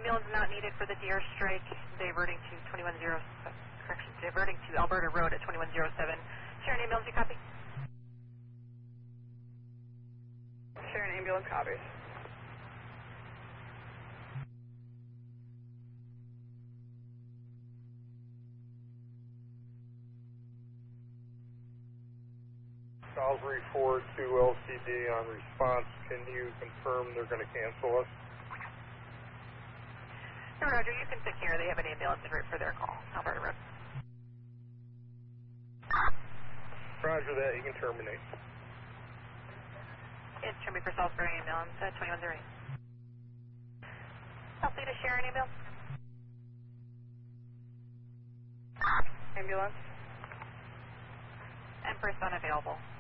ambulance not needed for the Deer strike, diverting to 2107, correction, diverting to Alberta Road at 2107. Sharon ambulance, you copy? Sharon ambulance copies. Salisbury 4 to LCD on response. Can you confirm they're going to cancel us? No, Roger, you can secure. They have an ambulance en route for their call, Alberta Road. Roger that, you can terminate. It's Trimby for Salisbury ambulance at 2108. Alcida Sharon ambulance. Ambulance. Empress unavailable.